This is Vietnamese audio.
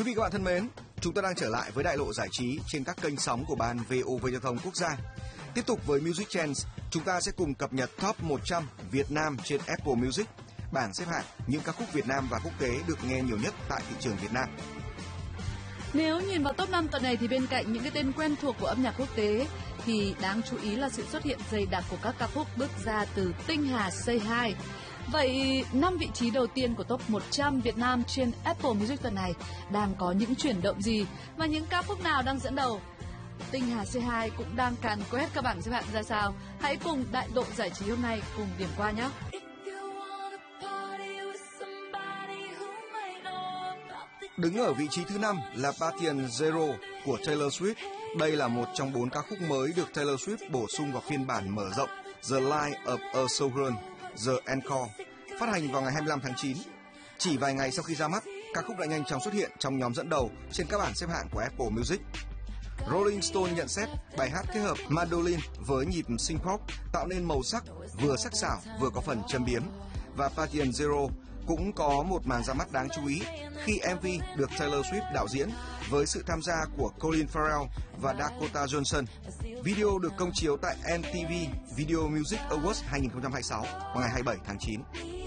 Quý vị các bạn thân mến, chúng ta đang trở lại với đại lộ giải trí trên các kênh sóng của Ban VOV Giao thông Quốc gia. Tiếp tục với Music Trends, chúng ta sẽ cùng cập nhật Top 100 Việt Nam trên Apple Music, bảng xếp hạng những ca khúc Việt Nam và quốc tế được nghe nhiều nhất tại thị trường Việt Nam. Nếu nhìn vào top 5 tuần này thì bên cạnh những cái tên quen thuộc của âm nhạc quốc tế thì đáng chú ý là sự xuất hiện dày đặc của các ca khúc bước ra từ tinh hà Say Hi. Vậy 5 vị trí đầu tiên của top 100 Việt Nam trên Apple Music tuần này đang có những chuyển động gì và những ca khúc nào đang dẫn đầu? Tinh hà Say Hi cũng đang càn quét các bảng xếp hạng ra sao? Hãy cùng đại lộ giải trí hôm nay cùng điểm qua nhé. Đứng ở vị trí thứ 5 là Passion Zero của Taylor Swift. Đây là một trong 4 ca khúc mới được Taylor Swift bổ sung vào phiên bản mở rộng The Life of a Sovereign, The Encore, phát hành vào ngày 25 tháng 9. Chỉ vài ngày sau khi ra mắt, ca khúc đã nhanh chóng xuất hiện trong nhóm dẫn đầu trên các bảng xếp hạng của Apple Music. Rolling Stone nhận xét bài hát kết hợp mandolin với nhịp synth-pop tạo nên màu sắc vừa sắc sảo vừa có phần châm biếm. Và Passion Zero cũng có một màn ra mắt đáng chú ý khi MV được Taylor Swift đạo diễn với sự tham gia của Colin Farrell và Dakota Johnson. Video được công chiếu tại MTV Video Music Awards 2026 vào ngày 27 tháng 9.